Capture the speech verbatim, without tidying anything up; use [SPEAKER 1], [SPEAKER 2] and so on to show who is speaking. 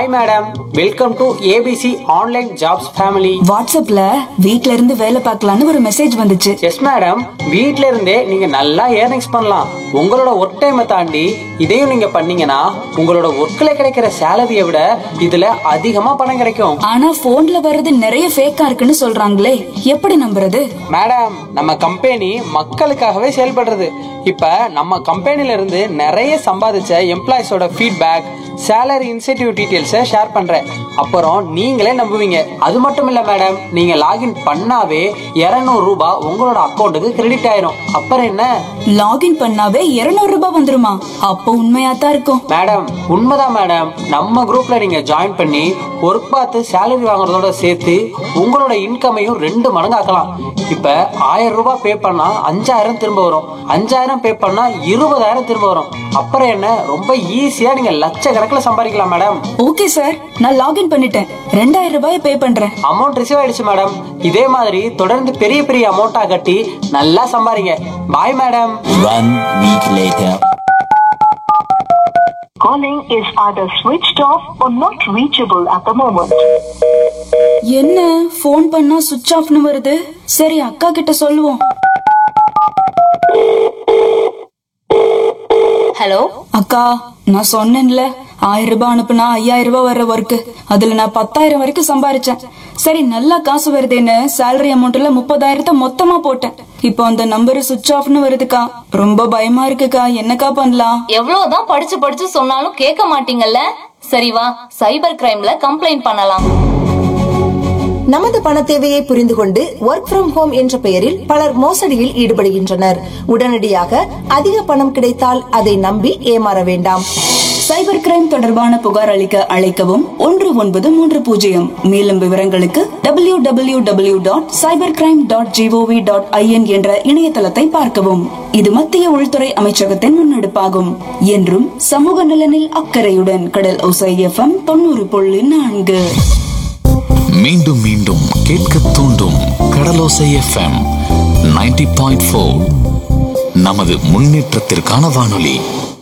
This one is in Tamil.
[SPEAKER 1] Hi madam, welcome to ABC online jobs family.
[SPEAKER 2] வாட்ஸ்அப்ல வீட்ல இருந்து வேலை பார்க்கலான்னு ஒரு மெசேஜ் வந்துச்சு.
[SPEAKER 1] எஸ் மேடம், வீட்ல இருந்தே நீங்க நல்லா ஏர்னிங்ஸ் பண்ணலாம். உங்களோட ஒர்க் டைமை தாண்டி இதையும் நீங்க பண்ணீங்கன்னா உங்களோட ஒர்க்ல கிடைக்கிற சேலரியை விட இதுல அதிகமா பணம் கிடைக்கும்.
[SPEAKER 2] ஆனா போன்ல வர்றது நிறைய ஃபேக்கா இருக்குன்னு சொல்றாங்களே, எப்படி நம்புறது?
[SPEAKER 1] மேடம், நம்ம கம்பெனி மக்களுக்காகவே செயல்படுறது. இப்ப நம்ம கம்பெனில இருந்து நிறைய சம்பாதிச்ச எம்ப்ளாயிஸோட ஃபீட்பேக், சேலரி இன்சென்டிவ் டீடைல்ஸை ஷேர் பண்றேன். அப்புறம் நீங்களே நம்புவீங்க. அது மட்டும் இல்ல மேடம், நீங்க லாகின் பண்ணாவே இருநூறு ரூபாய் உங்களோட அக்கௌண்ட்டுக்கு கிரெடிட் ஆயிரும். அப்புறம் என்ன,
[SPEAKER 2] லாகின் பண்ணாவே இருநூறு ரூபாய் வந்துருமா? அப்போ உண்மையா தான் இருக்கும்.
[SPEAKER 1] மேடம் உண்மைதான் மேடம். நம்ம குரூப்ல நீங்க ஜாயின் பண்ணி ஒர்க் பார்த்து சேலரி வாங்குறதோட சேர்த்து உங்களோட இன்கமையும் ரெண்டு மடங்கு ஆக்கலாம். இப்ப ஆயிரம் ரூபாய் பே பண்ணா அஞ்சாயிரம் திரும்ப வரும், அஞ்சாயிரம் பே பண்ணா இருபதாயிரம் திரும்ப வரும். அப்புறம் என்ன, ரொம்ப ஈஸியா நீங்க லட்சக்கணக்கில் சம்பாதிக்கலாம் மேடம்.
[SPEAKER 2] ஓகே சார், நான் லாகின் பண்ணிட்டேன். ரெண்டாயிரம் ரூபாய் பே பண்றேன்.
[SPEAKER 1] அமௌண்ட் ரிசீவ் ஆயிடுச்சு மேடம். இதே மாதிரி தொடர்ந்து பெரிய பெரிய அமௌண்டா கட்டி நல்லா சம்பாதிங்க. Bye madam.
[SPEAKER 3] One week later.
[SPEAKER 4] Calling is either switched off or not reachable at the moment.
[SPEAKER 2] என்ன போன் பண்ணா சுவிட்ச் ஆஃப்னு வருது? சரி, அக்கா கிட்ட சொல்லுவோம்.
[SPEAKER 5] ஹலோ
[SPEAKER 2] அக்கா, நான் சொன்னேன்ல ஆயிரம் ரூபாய் அனுப்புனா ஐயாயிரம் ரூபாய் வர்ற ஒர்க், அதுல நான் பத்தாயிரம் வரைக்கும் சம்பாரிச்சேன். சரி, நல்லா காசு வருதுன்னு சேலரி அமௌண்ட்ல முப்பதாயிரத்தை மொத்தமா போட்டேன். இப்போ அந்த நம்பர் சுவிட்ச் ஆஃப்னு வருதுக்கா. ரொம்ப பயமா இருக்குக்கா, என்னக்கா பண்ணலாம்?
[SPEAKER 5] எவ்வளவுதான் படிச்சு படிச்சு சொன்னாலும் கேட்க மாட்டீங்கல்ல. சரி வா, சைபர் கிரைம்ல கம்ப்ளைண்ட் பண்ணலாம்.
[SPEAKER 6] நமது பண தேவையை புரிந்து கொண்டு ஒர்க் ஃப்ரம் ஹோம் என்ற பெயரில் பலர் மோசடியில் ஈடுபடுகின்றனர். உடனடியாக அதிக பணம் கிடைத்தால் அதை நம்பி ஏமாற வேண்டாம்.
[SPEAKER 2] சைபர் கிரைம் தொடர்பான புகார் அளிக்க அழைக்கவும் ஒன்று ஒன்பது மூன்று பூஜ்ஜியம். மேலும் விவரங்களுக்கு W W W dot cyber crime dot gov dot IN என்ற இணையதளத்தை பார்க்கவும். இது மத்திய உள்துறை அமைச்சகத்தின் முன்னெடுப்பாகும். என்றும் சமூக நலனில் அக்கறையுடன் கடல் ஓசை எஃப்எம் தொண்ணூறு புள்ளி நான்கு.
[SPEAKER 3] மீண்டும் மீண்டும் கேட்க தூண்டும் கடலோசை எஃப்எம் நைன்டி பாயிண்ட் ஃபோர். நமது முன்னேற்றத்திற்கான வானொலி.